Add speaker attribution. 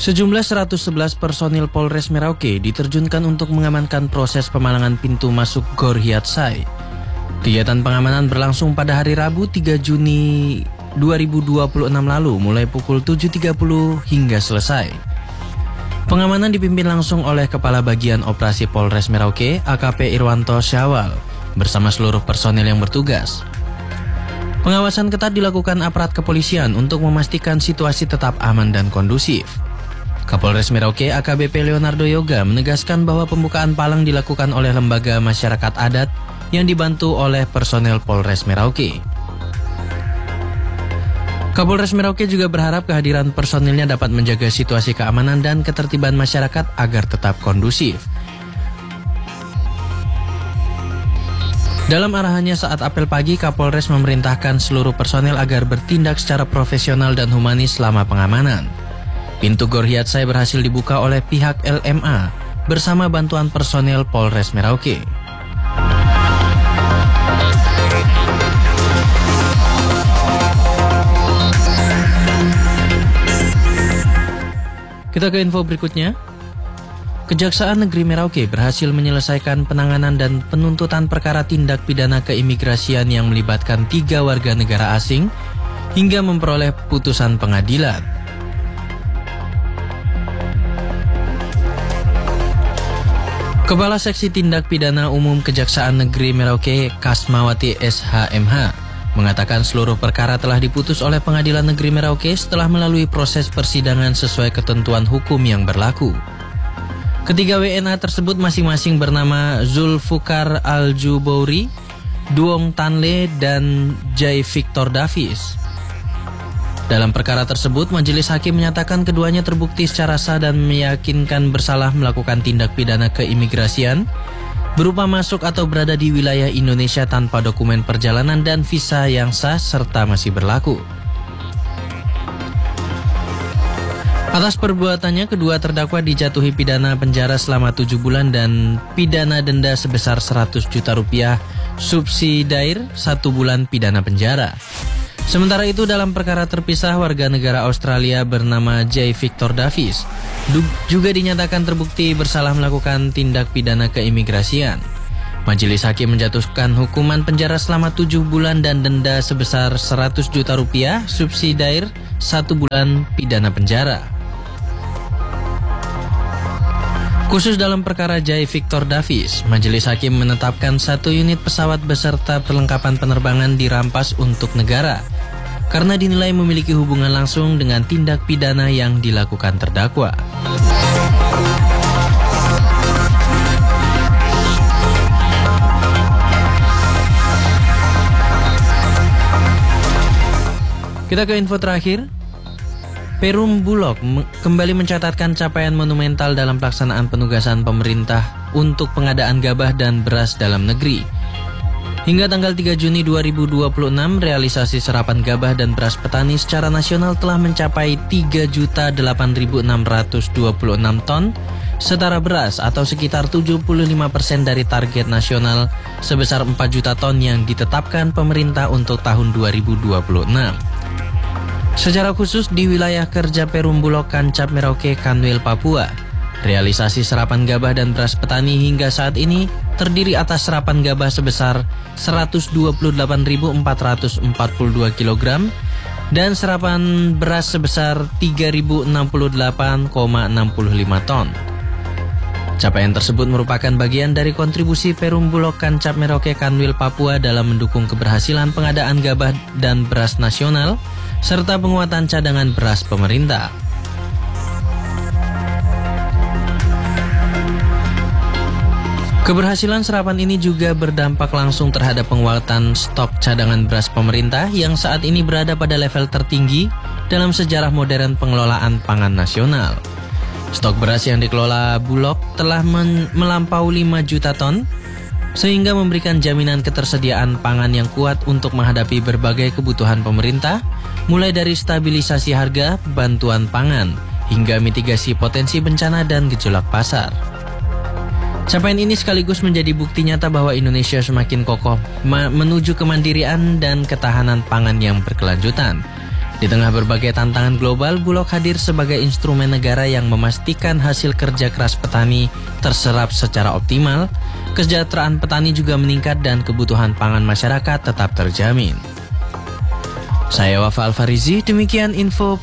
Speaker 1: Sejumlah 111 personil Polres Merauke diterjunkan untuk mengamankan proses pemalangan pintu masuk Gor Hyatsai. Kegiatan pengamanan berlangsung pada hari Rabu 3 Juni 2026 lalu mulai pukul 7.30 hingga selesai. Pengamanan dipimpin langsung oleh Kepala Bagian Operasi Polres Merauke, AKP Irwanto Syawal, bersama seluruh personil yang bertugas. Pengawasan ketat dilakukan aparat kepolisian untuk memastikan situasi tetap aman dan kondusif. Kapolres Merauke AKBP Leonardo Yoga menegaskan bahwa pembukaan palang dilakukan oleh lembaga masyarakat adat yang dibantu oleh personel Polres Merauke. Kapolres Merauke juga berharap kehadiran personilnya dapat menjaga situasi keamanan dan ketertiban masyarakat agar tetap kondusif. Dalam arahannya saat apel pagi, Kapolres memerintahkan seluruh personel agar bertindak secara profesional dan humanis selama pengamanan. Pintu Gor Hyatsai berhasil dibuka oleh pihak LMA bersama bantuan personel Polres Merauke. Kita ke info berikutnya. Kejaksaan Negeri Merauke berhasil menyelesaikan penanganan dan penuntutan perkara tindak pidana keimigrasian yang melibatkan 3 warga negara asing hingga memperoleh putusan pengadilan. Kepala Seksi Tindak Pidana Umum Kejaksaan Negeri Merauke, Kasmawati SHMH, mengatakan seluruh perkara telah diputus oleh Pengadilan Negeri Merauke setelah melalui proses persidangan sesuai ketentuan hukum yang berlaku. Ketiga WNA tersebut masing-masing bernama Zulfukar Al-Jubouri, Duong Tanle, dan Jai Victor Davis. Dalam perkara tersebut, majelis hakim menyatakan keduanya terbukti secara sah dan meyakinkan bersalah melakukan tindak pidana keimigrasian berupa masuk atau berada di wilayah Indonesia tanpa dokumen perjalanan dan visa yang sah serta masih berlaku. Atas perbuatannya, kedua terdakwa dijatuhi pidana penjara selama 7 bulan dan pidana denda sebesar 100 juta rupiah, subsidiair 1 bulan pidana penjara. Sementara itu, dalam perkara terpisah, warga negara Australia bernama Jai Victor Davis juga dinyatakan terbukti bersalah melakukan tindak pidana keimigrasian. Majelis hakim menjatuhkan hukuman penjara selama 7 bulan dan denda sebesar 100 juta rupiah, subsidiair 1 bulan pidana penjara. Khusus dalam perkara Jai Victor Davis, majelis hakim menetapkan 1 unit pesawat beserta perlengkapan penerbangan dirampas untuk negara karena dinilai memiliki hubungan langsung dengan tindak pidana yang dilakukan terdakwa. Kita ke info terakhir. Perum Bulog kembali mencatatkan capaian monumental dalam pelaksanaan penugasan pemerintah untuk pengadaan gabah dan beras dalam negeri. Hingga tanggal 3 Juni 2026, realisasi serapan gabah dan beras petani secara nasional telah mencapai 3.008.626 ton, setara beras atau sekitar 75% dari target nasional sebesar 4 juta ton yang ditetapkan pemerintah untuk tahun 2026. Secara khusus di wilayah kerja Perum Bulog Kancap Merauke Kanwil Papua, realisasi serapan gabah dan beras petani hingga saat ini terdiri atas serapan gabah sebesar 128.442 kg dan serapan beras sebesar 3.068,65 ton. Capaian tersebut merupakan bagian dari kontribusi Perum Bulog Kancap Merauke Kanwil Papua dalam mendukung keberhasilan pengadaan gabah dan beras nasional serta penguatan cadangan beras pemerintah. Keberhasilan serapan ini juga berdampak langsung terhadap penguatan stok cadangan beras pemerintah yang saat ini berada pada level tertinggi dalam sejarah modern pengelolaan pangan nasional. Stok beras yang dikelola Bulog telah melampaui 5 juta ton, sehingga memberikan jaminan ketersediaan pangan yang kuat untuk menghadapi berbagai kebutuhan pemerintah, mulai dari stabilisasi harga, bantuan pangan, hingga mitigasi potensi bencana dan gejolak pasar. Capaian ini sekaligus menjadi bukti nyata bahwa Indonesia semakin kokoh menuju kemandirian dan ketahanan pangan yang berkelanjutan. Di tengah berbagai tantangan global, Bulog hadir sebagai instrumen negara yang memastikan hasil kerja keras petani terserap secara optimal, kesejahteraan petani juga meningkat dan kebutuhan pangan masyarakat tetap terjamin. Saya Wafa Alfarizi, demikian info